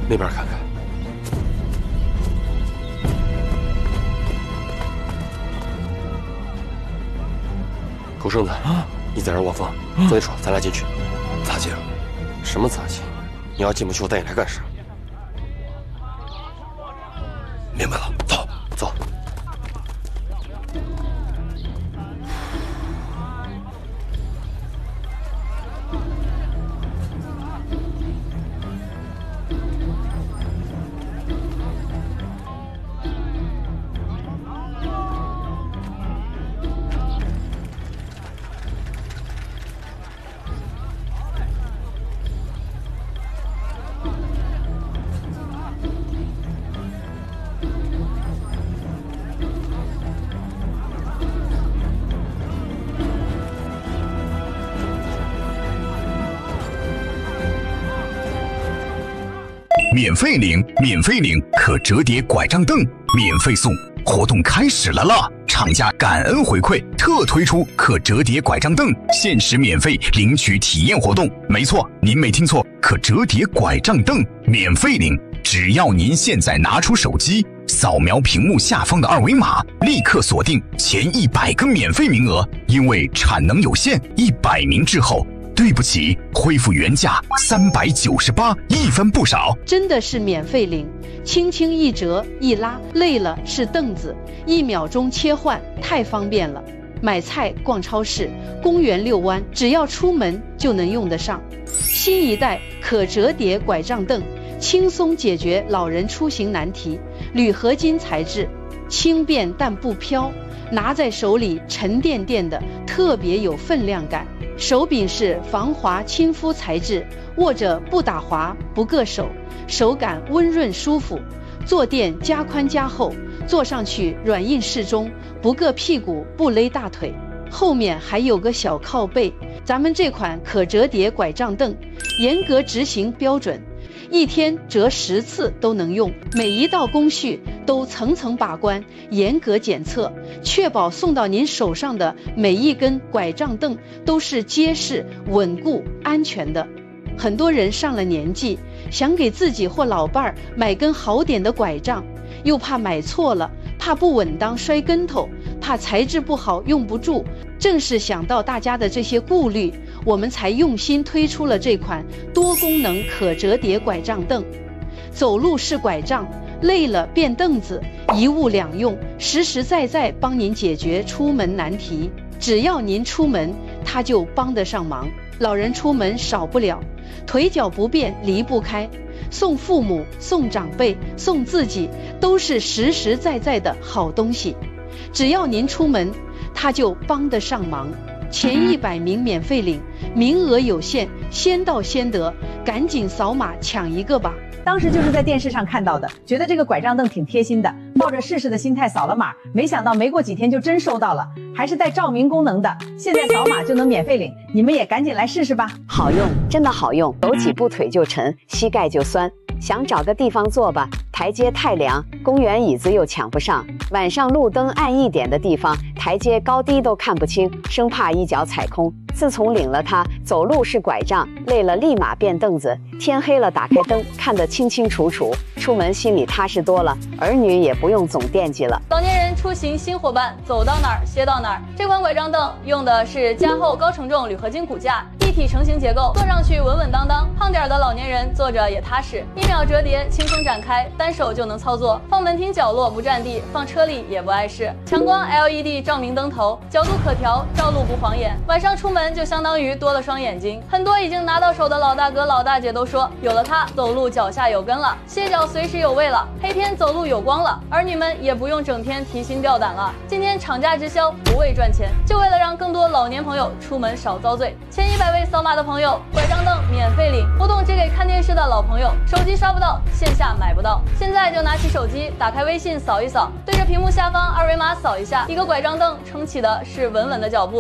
那边看看。狗剩子啊，你在这望风，坐那床，咱俩进去。 咋进？ 什么咋进？你要进不去，我带你来干啥？ 明白了，走走。 免费领，免费领可折叠拐杖凳，免费送，活动开始了啦！厂家感恩回馈，特推出可折叠拐杖凳，限时免费领取体验活动。没错，您没听错，可折叠拐杖凳免费领，只要您现在拿出手机，扫描屏幕下方的二维码，立刻锁定前100个免费名额。因为产能有限，100名之后。对不起，恢复原价398，一分不少。 真的是免费领，轻轻一折一拉，累了是凳子，1秒钟切换，太方便了。买菜、逛超市、公园遛弯，只要出门就能用得上。新一代可折叠拐杖凳，轻松解决老人出行难题。铝合金材质，轻便但不飘，拿在手里沉甸甸的，特别有分量感。手柄是防滑亲肤材质，握着不打滑不硌手，手感温润舒服。坐垫加宽加厚，坐上去软硬适中，不硌屁股不勒大腿。后面还有个小靠背。咱们这款可折叠拐杖凳严格执行标准，1天折10次都能用，每一道工序都层层把关，严格检测，确保送到您手上的每一根拐杖凳都是结实、稳固、安全的。很多人上了年纪，想给自己或老伴儿买根好点的拐杖，又怕买错了，怕不稳当摔跟头，怕材质不好用不住。正是想到大家的这些顾虑，我们才用心推出了这款多功能可折叠拐杖凳。走路是拐杖，累了变凳子，一物两用，实实在在帮您解决出门难题。只要您出门，它就帮得上忙。老人出门少不了，腿脚不便离不开，送父母、送长辈、送自己，都是实实在在的好东西。只要您出门，它就帮得上忙。前100名免费领，名额有限，先到先得，赶紧扫码抢一个吧。 当时就是在电视上看到的，觉得这个拐杖凳挺贴心的，抱着试试的心态扫了码，没想到没过几天就真收到了，还是带照明功能的，现在扫码就能免费领，你们也赶紧来试试吧。 好用，真的好用，走几步腿就沉，膝盖就酸，想找个地方坐吧，台阶太凉，公园椅子又抢不上，晚上路灯暗一点的地方，台阶高低都看不清，生怕一脚踩空。自从领了它，走路是拐杖，累了立马变凳子，天黑了打开灯，看得清清楚楚，出门心里踏实多了，儿女也不用总惦记了。 老年人出行新伙伴，走到哪儿歇到哪儿。这款拐杖凳用的是加厚高承重铝合金骨架，一体成型结构，坐上去稳稳当当，胖点的老年人坐着也踏实，1秒折叠，轻松展开，单手就能操作，放门厅角落不占地，放车里也不碍事。强光 LED 照明灯头，角度可调，照路不晃眼，晚上出门就相当于多了双眼睛。很多已经拿到手的老大哥老大姐都说，有了它，走路脚下有根了，歇脚随时有位了，黑天走路有光了，儿女们也不用整天提心吊胆了。今天厂家直销，不为赚钱，就为了让更多老年朋友出门少遭罪。前100位扫码的朋友，拐杖凳免费领，活动只给看电视的老朋友，手机刷不到，线下买不到。现在就拿起手机，打开微信扫一扫，对着屏幕下方二维码扫一下，一个拐杖凳撑起的是稳稳的脚步。